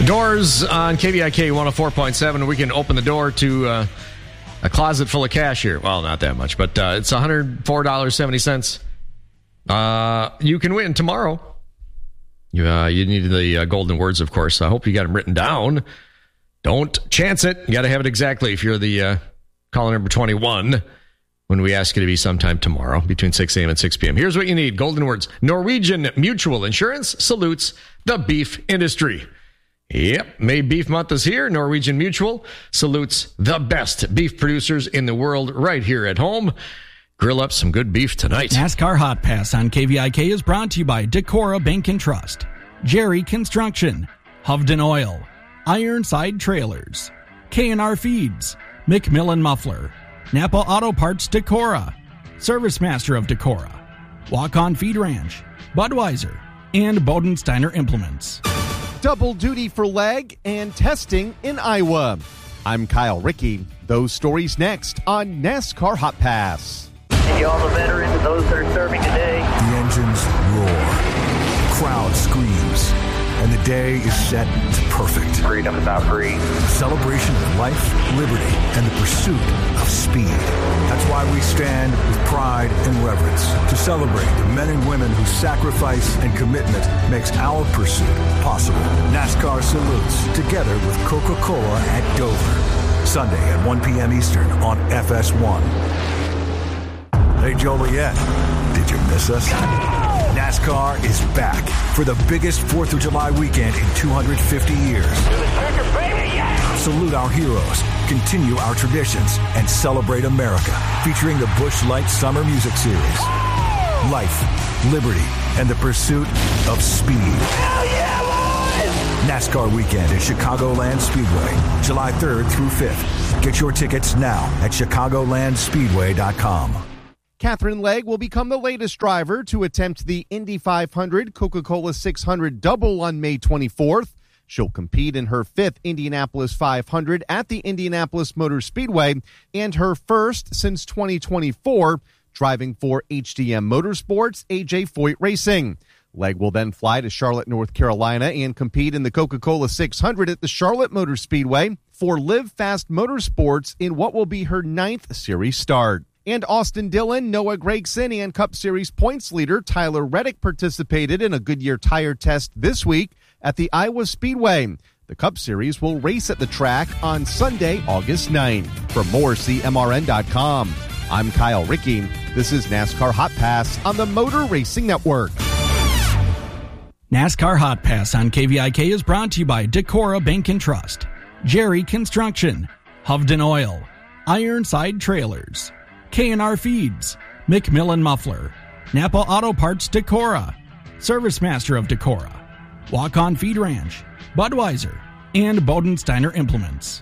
Doors on KVIK 104.7. We can open the door to a closet full of cash here. Well, not that much, but it's $104.70. You can win tomorrow. You need the golden words, of course. I hope you got them written down. Don't chance it. You got to have it exactly if you're the caller number 21 when we ask you to be sometime tomorrow between 6 a.m. and 6 p.m. Here's what you need. Golden words. Norwegian Mutual Insurance salutes the beef industry. Yep, May Beef Month is here. Norwegian Mutual salutes the best beef producers in the world right here at home. Grill up some good beef tonight. NASCAR Hot Pass on KVIK is brought to you by Decorah Bank and Trust, Jerry Construction, Hovden Oil, Ironside Trailers, K&R Feeds, McMillan Muffler, Napa Auto Parts Decorah, Service Master of Decorah, Walk-On Feed Ranch, Budweiser, and Bodensteiner Implements. Double duty for leg and testing in Iowa. I'm Kyle Rickey. Those stories next on NASCAR Hot Pass. Thank you all the veterans and those that are serving today. The engines roar. The crowd screams. And the day is set to perfect. Freedom is not free. A celebration of life, liberty, and the pursuit of speed. That's why we stand with pride and reverence to celebrate the men and women whose sacrifice and commitment makes our pursuit possible. NASCAR salutes together with Coca-Cola at Dover. Sunday at 1 p.m. Eastern on FS1. Hey, Joliet, did you miss us? NASCAR is back for the biggest 4th of July weekend in 250 years. Salute our heroes, continue our traditions, and celebrate America, featuring the Busch Light Summer Music Series. Life, liberty, and the pursuit of speed. Hell yeah, boys! NASCAR weekend at Chicagoland Speedway, July 3rd through 5th. Get your tickets now at chicagolandspeedway.com. Catherine Legg will become the latest driver to attempt the Indy 500 Coca-Cola 600 double on May 24th. She'll compete in her 5th Indianapolis 500 at the Indianapolis Motor Speedway and her first since 2024, driving for HDM Motorsports AJ Foyt Racing. Legg will then fly to Charlotte, North Carolina and compete in the Coca-Cola 600 at the Charlotte Motor Speedway for Live Fast Motorsports in what will be her 9th series start. And Austin Dillon, Noah Gragson, and Cup Series points leader Tyler Reddick participated in a Goodyear tire test this week at the Iowa Speedway. The Cup Series will race at the track on Sunday, August 9th. For more, see MRN.com. I'm Kyle Rickey. This is NASCAR Hot Pass on the Motor Racing Network. NASCAR Hot Pass on KVIK is brought to you by Decorah Bank and Trust, Jerry Construction, Hovden Oil, Ironside Trailers, K&R Feeds, McMillan Muffler, Napa Auto Parts Decorah, Service Master of Decorah, Walk-On Feed Ranch, Budweiser, and Bodensteiner Implements.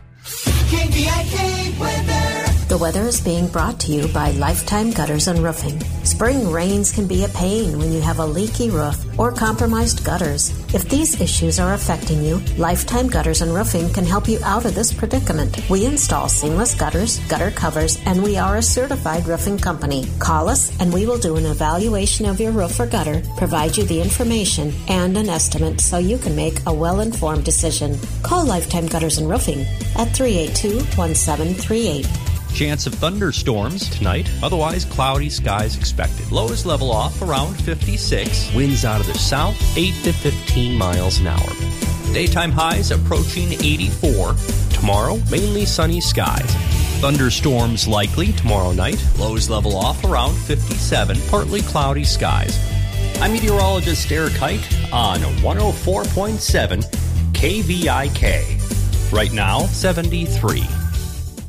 KVIK weather. The weather is being brought to you by Lifetime Gutters and Roofing. Spring rains can be a pain when you have a leaky roof or compromised gutters. If these issues are affecting you, Lifetime Gutters and Roofing can help you out of this predicament. We install seamless gutters, gutter covers, and we are a certified roofing company. Call us and we will do an evaluation of your roof or gutter, provide you the information and an estimate so you can make a well-informed decision. Call Lifetime Gutters and Roofing at 382-1738. Chance of thunderstorms tonight, otherwise cloudy skies expected. Lows level off around 56. Winds out of the south, 8 to 15 miles an hour. Daytime highs approaching 84. Tomorrow, mainly sunny skies. Thunderstorms likely tomorrow night. Lows level off around 57. Partly cloudy skies. I'm meteorologist Eric Height on 104.7 KVIK. Right now, 73.